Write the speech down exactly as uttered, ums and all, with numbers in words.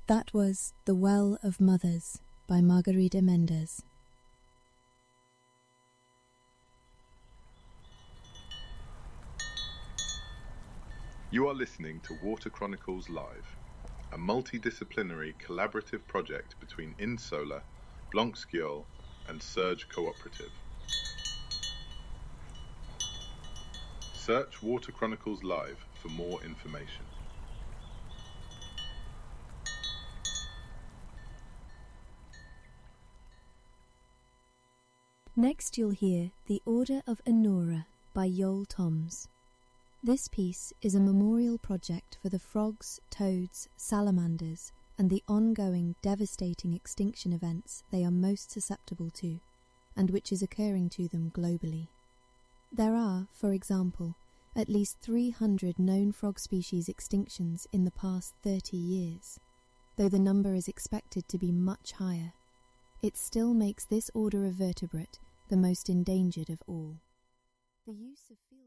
That was The Well of Mothers by Margarida Mendes. You are listening to Water Chronicles Live, a multidisciplinary collaborative project between INSOLA, Blanc-Sciol and Surge Cooperative. Search Water Chronicles Live for more information. Next you'll hear The Order of Anura by Yoel Toms. This piece is a memorial project for the frogs, toads, salamanders, and the ongoing devastating extinction events they are most susceptible to, and which is occurring to them globally. There are, for example, at least three hundred known frog species extinctions in the past thirty years. Though the number is expected to be much higher, it still makes this order of vertebrate the most endangered of all. The use of